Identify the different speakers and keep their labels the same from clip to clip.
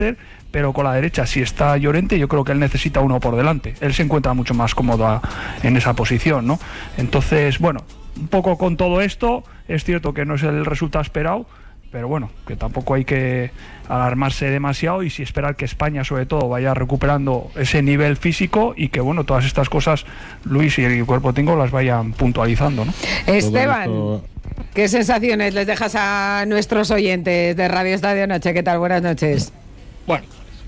Speaker 1: pero con la derecha, si está Llorente, yo creo que él necesita uno por delante. Él se encuentra mucho más cómodo en esa posición, ¿no? Entonces, bueno, un poco con todo esto, es cierto que no es el resultado esperado, pero bueno, que tampoco hay que alarmarse demasiado y sí esperar que España, sobre todo, vaya recuperando ese nivel físico y que, bueno, todas estas cosas, Luis y el cuerpo técnico las vayan puntualizando, ¿no?
Speaker 2: Esteban, ¿qué sensaciones les dejas a nuestros oyentes de Radio Estadio Noche? ¿Qué tal? Buenas noches.
Speaker 3: Bueno,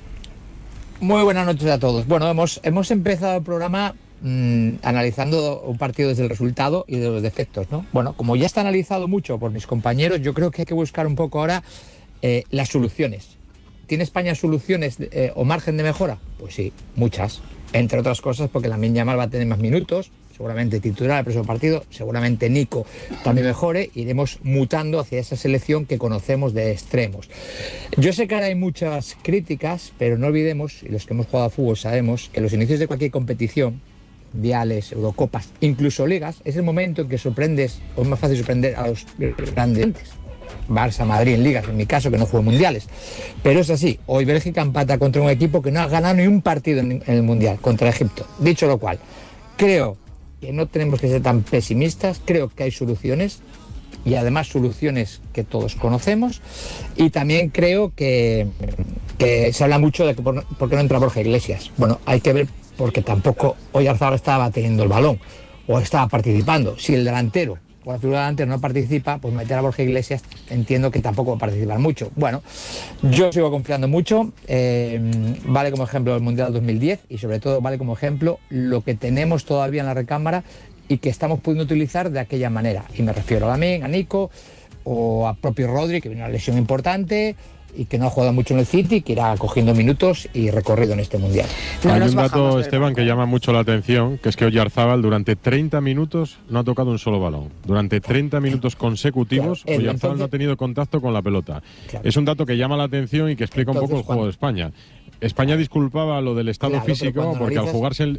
Speaker 3: muy buenas noches a todos. Bueno, hemos empezado el programa analizando un partido desde el resultado y de los defectos, ¿no? Bueno, como ya está analizado mucho por mis compañeros, yo creo que hay que buscar un poco ahora las soluciones. ¿Tiene España soluciones o margen de mejora? Pues sí, muchas. Entre otras cosas porque Lamine Yamal va a tener más minutos, seguramente titular el próximo partido, seguramente Nico también mejore, iremos mutando hacia esa selección que conocemos de extremos. Yo sé que ahora hay muchas críticas, pero no olvidemos, y los que hemos jugado a fútbol sabemos, que los inicios de cualquier competición, Mundiales, Eurocopas, incluso ligas, es el momento en que sorprendes, o es más fácil sorprender a los grandes. Barça, Madrid en ligas, en mi caso, que no juego mundiales. Pero es así, hoy Bélgica empata contra un equipo que no ha ganado ni un partido en el Mundial, contra Egipto. Dicho lo cual, creo que no tenemos que ser tan pesimistas, creo que hay soluciones, y además soluciones que todos conocemos, y también creo que se habla mucho de que por qué no entra Borja Iglesias. Bueno, hay que ver, porque tampoco Oyarzabal estaba teniendo el balón o estaba participando. Si el delantero o la figura delantero no participa, pues meter a Borja Iglesias entiendo que tampoco va a participar mucho. Bueno, yo sigo confiando mucho, vale como ejemplo el Mundial 2010 y sobre todo vale como ejemplo lo que tenemos todavía en la recámara y que estamos pudiendo utilizar de aquella manera. Y me refiero a Lamine, a Nico o a propio Rodri, que viene una lesión importante y que no ha jugado mucho en el City, que irá cogiendo minutos y recorrido en este Mundial.
Speaker 4: Hay un dato, Esteban, que llama mucho la atención, que es que Oyarzabal durante 30 minutos no ha tocado un solo balón. Durante 30 minutos consecutivos, claro, Oyarzabal no ha tenido contacto con la pelota. Claro. Es un dato que llama la atención y que explica un poco el juego de España. España disculpaba lo del estado físico porque al jugarse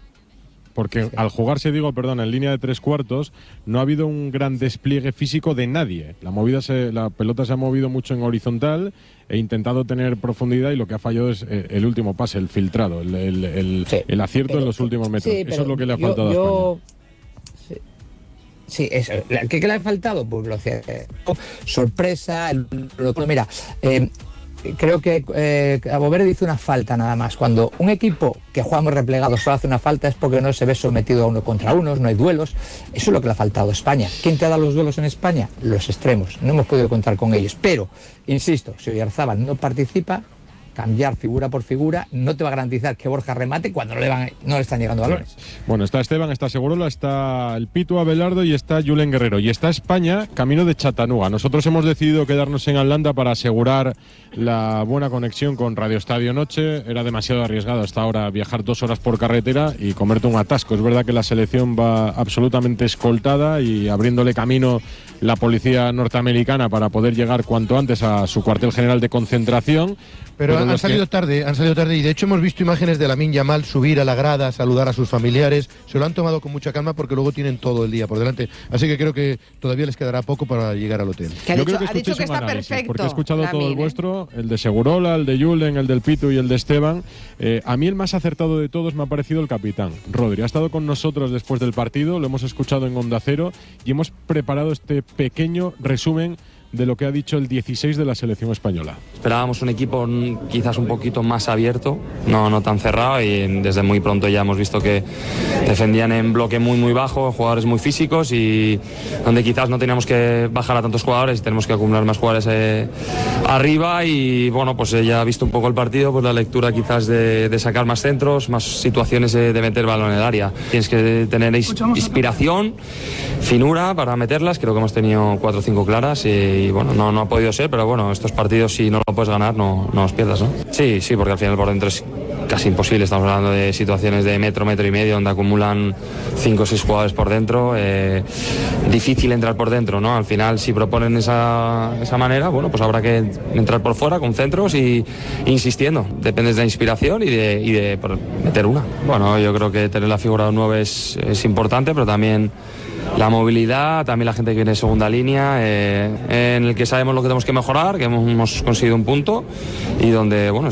Speaker 4: en línea de tres cuartos no ha habido un gran despliegue físico de nadie. La pelota se ha movido mucho en horizontal, he intentado tener profundidad y lo que ha fallado es el último pase, el filtrado, el acierto en los últimos metros. Eso es lo que le ha faltado a España.
Speaker 3: Sí, eso. ¿Qué le ha faltado? Pues sorpresa. Mira, creo que Cabo Verde hizo una falta nada más. Cuando un equipo que jugamos replegados solo hace una falta es porque no se ve sometido a uno contra uno, no hay duelos. Eso es lo que le ha faltado a España. ¿Quién te ha dado los duelos en España? Los extremos. No hemos podido contar con ellos. Pero, insisto, si Oyarzabal no participa, cambiar figura por figura no te va a garantizar que Borja remate cuando no le están llegando balones.
Speaker 4: Bueno, está Esteban, está Segurola, está el Pitu Abelardo y está Julen Guerrero. Y está España camino de Chattanooga. Nosotros hemos decidido quedarnos en Atlanta para asegurar la buena conexión con Radio Estadio Noche. Era demasiado arriesgado hasta ahora viajar 2 horas por carretera y comerte un atasco. Es verdad que la selección va absolutamente escoltada y abriéndole camino la policía norteamericana para poder llegar cuanto antes a su cuartel general de concentración.
Speaker 5: Pero han salido tarde y de hecho hemos visto imágenes de Lamine Yamal subir a la grada, saludar a sus familiares. Se lo han tomado con mucha calma porque luego tienen todo el día por delante. Así que creo que todavía les quedará poco para llegar al hotel.
Speaker 4: Yo creo que ha dicho que está perfecto. Porque he escuchado todo el vuestro, el de Segurola, el de Julen, el del Pitu y el de Esteban. A mí el más acertado de todos me ha parecido el capitán, Rodri. Ha estado con nosotros después del partido, lo hemos escuchado en Onda Cero y hemos preparado este pequeño resumen de lo que ha dicho el 16 de la selección española.
Speaker 6: Esperábamos un equipo quizás un poquito más abierto, no tan cerrado, y desde muy pronto ya hemos visto que defendían en bloque muy bajo, jugadores muy físicos, y donde quizás no teníamos que bajar a tantos jugadores, tenemos que acumular más jugadores arriba. Y bueno, pues ya ha visto un poco el partido, pues la lectura quizás de sacar más centros, más situaciones de meter balón en el área. Tienes que tener inspiración, finura para meterlas. Creo que hemos tenido 4 o 5 claras y bueno, no ha podido ser, pero bueno, estos partidos si no lo puedes ganar no los pierdas, ¿no? Sí, porque al final por dentro es casi imposible. Estamos hablando de situaciones de metro y medio donde acumulan 5 o 6 jugadores por dentro. Difícil entrar por dentro, ¿no? Al final, si proponen esa manera, bueno, pues habrá que entrar por fuera con centros y insistiendo. Dependes de la inspiración y de meter una. Bueno, yo creo que tener la figura de un 9 es importante, pero también la movilidad, también la gente que viene de segunda línea, en el que sabemos lo que tenemos que mejorar, que hemos conseguido un punto y donde, bueno,